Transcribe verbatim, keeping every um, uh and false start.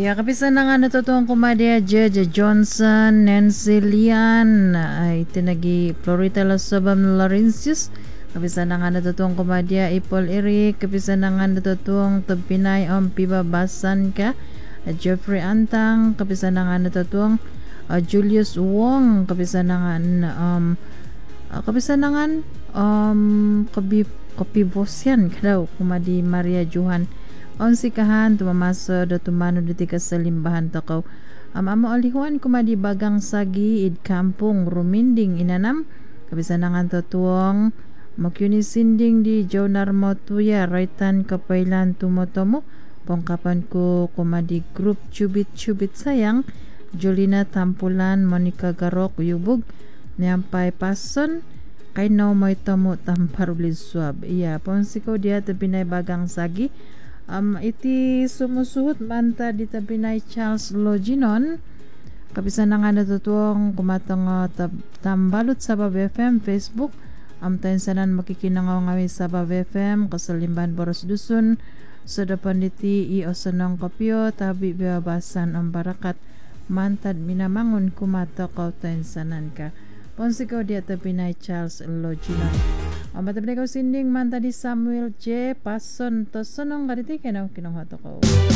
Ya, kapisan na nga natutong kumadya Jeje Johnson, Nancy Lian, ay tinagi Florita Lasobam Laurentius, kapisan na nga natutong kumadya Ipol Eric, kapisan na nga natutong Tabinay Om Pibabasan ka, uh, Jeffrey Antang, kapisan na nga natutong uh, Julius Wong, kapisan na nga um, uh, kapisan na nga um, kabi, kapibosyan kadaw kumadi Maria Johan on sikahan tumamaso do tumano diti ka sa limbahan takaw am amo alihuan kumadi bagang sagi id kampung ruminding inanam kabisan nangan tutuong makyunisinding di Jonar Motuya raitan kapailan tumotomo pongkapan ko kumadi group cubit-cubit sayang Jolina Tampulan Monica Garok Yubog niyampay pason kay no mo'y tomo tamparulid swab iya ponsiko dia tabinay bagang sagi Um, iti sumusuhot manta di tabinay Charles Loginon kapisan na nga natutuong kumatang uh, tab- tambalot sa Bab F M Facebook am um, sanan makikinangaw ngawi sa Bab F M kasalimban Boros Dusun sa dapan diti i osanong kopyo tabi biyabasan ang barakat mantad minamangon kumato kaw sanan ka ponsiko di tabinay Charles Loginon. Ang matabli ko sinding manta di Samuel J. Pason to sunong kariti kinaw kinuha to ko.